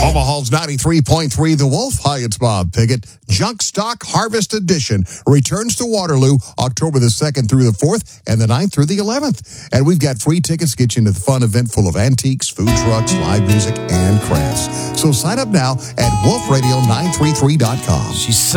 Omaha's 93.3 The Wolf. Hi, it's Bob Piggott. Junk Stock Harvest Edition returns to Waterloo October the 2nd through the 4th and the 9th through the 11th. And we've got free tickets to get you into the fun event full of antiques, food trucks, live music, and crafts. So sign up now at wolfradio933.com. She's